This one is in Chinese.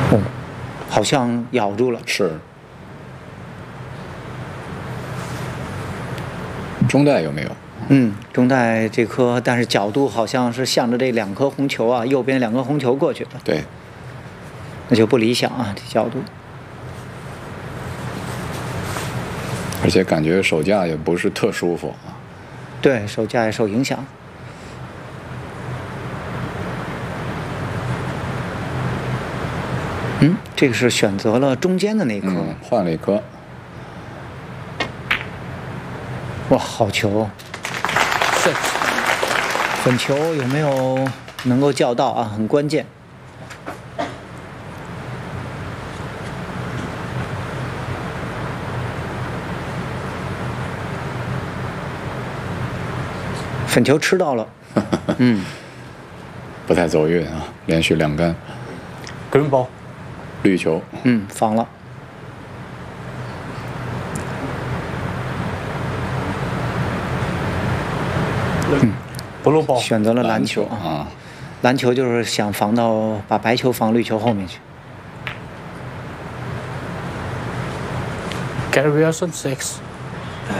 哦，好像咬住了。 是。中带有没有？ 中带这颗，但是角度好像是向着这2颗红球啊，右边2颗红球过去的。 对， 那就不理想啊，这角度。 而且感觉手架也不是特舒服啊。 对，手架也受影响。这个是选择了中间的那颗， 换了一颗。 哇，好球！粉球有没有能够叫到啊？很关键。粉球吃到了， 不太走运啊，连续2杆。 green ball， 绿球。 防了。 blue ball， 选择了蓝球啊。蓝球就是想防到把白球防绿球后面去。 Gary Wilson 6。